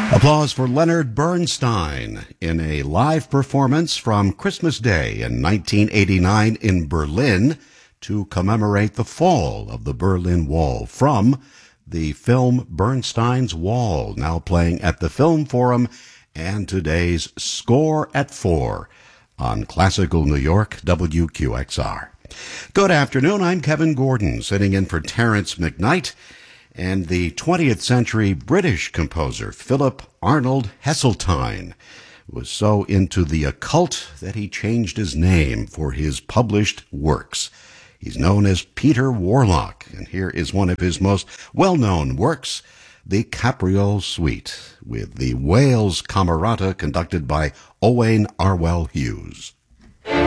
Applause for Leonard Bernstein in a live performance from Christmas Day in 1989 in Berlin to commemorate the fall of the Berlin Wall from the film Bernstein's Wall, now playing at the Film Forum, and today's Score at 4 on Classical New York WQXR. Good afternoon, I'm Kevin Gordon, sitting in for Terence McKnight, and the 20th century British composer Philip Arnold Heseltine was so into the occult that he changed his name for his published works. He's known as Peter Warlock, and here is one of his most well-known works, the Capriole Suite, with the Wales Camerata conducted by Owain Arwell Hughes.